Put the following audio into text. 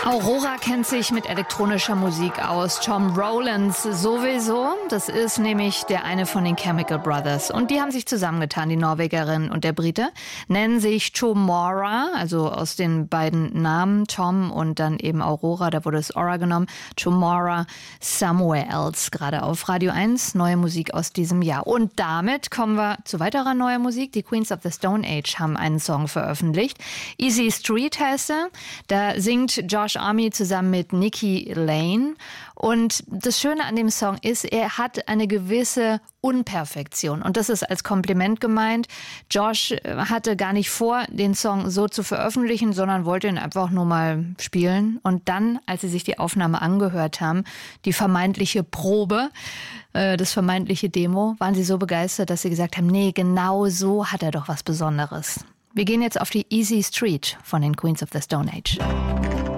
Aurora kennt sich mit elektronischer Musik aus. Tom Rowlands sowieso. Das ist nämlich der eine von den Chemical Brothers. Und die haben sich zusammengetan, die Norwegerin und der Brite. Nennen sich Tomorrow, also aus den beiden Namen Tom und dann eben Aurora, da wurde es Aura genommen. Tomorrow, Somewhere Else, gerade auf Radio 1. Neue Musik aus diesem Jahr. Und damit kommen wir zu weiterer neuer Musik. Die Queens of the Stone Age haben einen Song veröffentlicht. Easy Street heißt er. Da singt Josh Army zusammen mit Nikki Lane. Und das Schöne an dem Song ist, er hat eine gewisse Unperfektion. Und das ist als Kompliment gemeint. Josh hatte gar nicht vor, den Song so zu veröffentlichen, sondern wollte ihn einfach nur mal spielen. Und dann, als sie sich die Aufnahme angehört haben, die vermeintliche Probe, das vermeintliche Demo, waren sie so begeistert, dass sie gesagt haben, nee, genau so hat er doch was Besonderes. Wir gehen jetzt auf die Easy Street von den Queens of the Stone Age.